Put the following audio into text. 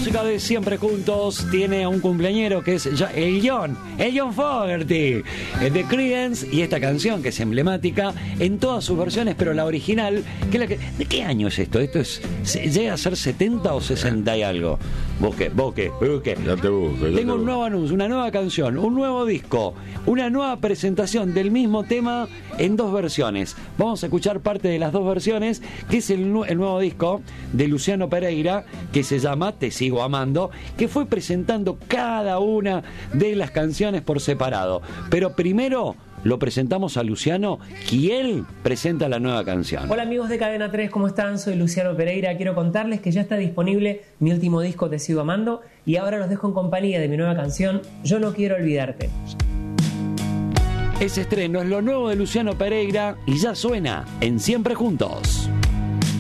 música de Siempre Juntos tiene un cumpleañero que es el John Fogerty, de Creedence, y esta canción que es emblemática en todas sus versiones, pero la original, que es la que... ¿De qué año es esto? ¿Esto llega a ser 70 o 60 y algo? Busque. Ya te busco. Tengo un nuevo anuncio, una nueva canción, un nuevo disco, una nueva presentación del mismo tema en dos versiones. Vamos a escuchar parte de las dos versiones, que es el nuevo disco de Luciano Pereira, que se llama Te Sigo Amando, que fue presentando cada una de las canciones por separado. Pero primero lo presentamos a Luciano, y él presenta la nueva canción. Hola amigos de Cadena 3, ¿cómo están? Soy Luciano Pereira. Quiero contarles que ya está disponible mi último disco Te Sigo Amando, y ahora los dejo en compañía de mi nueva canción Yo No Quiero Olvidarte. Ese estreno es lo nuevo de Luciano Pereira y ya suena en Siempre Juntos.